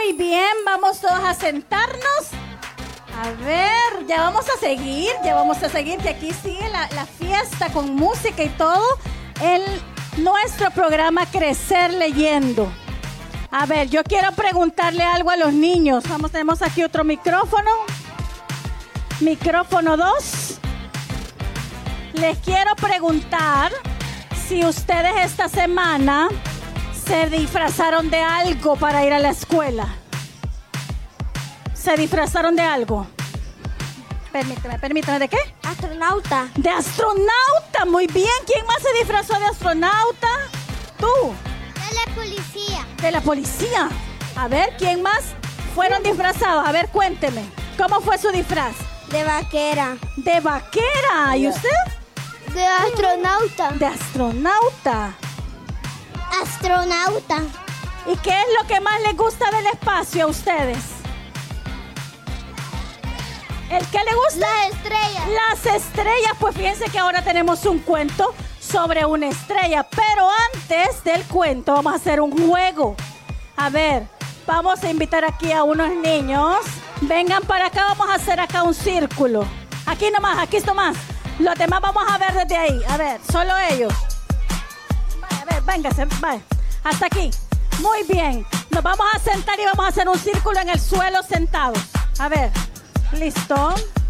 Muy bien, vamos todos a sentarnos. A ver, ya vamos a seguir, que aquí sigue la fiesta con música y todo. Nuestro programa Crecer Leyendo. A ver, yo quiero preguntarle algo a los niños. Tenemos aquí otro micrófono. Micrófono 2. Les quiero preguntar si ustedes esta semana se disfrazaron de algo para ir a la escuela. ¿Se disfrazaron de algo? Permíteme, ¿de qué? Astronauta. De astronauta, muy bien. ¿Quién más se disfrazó de astronauta? Tú. De la policía. De la policía. A ver, ¿quién más fueron disfrazados? A ver, cuénteme. ¿Cómo fue su disfraz? De vaquera. De vaquera. ¿Y usted? De astronauta. De astronauta. Astronauta. ¿Y qué es lo que más les gusta del espacio a ustedes? ¿El qué le gusta? Las estrellas. Las estrellas. Pues fíjense que ahora tenemos un cuento sobre una estrella. Pero antes del cuento vamos a hacer un juego. A ver, vamos a invitar aquí a unos niños. Vengan para acá, vamos a hacer acá un círculo. Aquí nomás. Los demás vamos a ver desde ahí. A ver, solo ellos. A ver, véngase, vaya. Hasta aquí. Muy bien. Nos vamos a sentar y vamos a hacer un círculo en el suelo sentados. A ver, listo.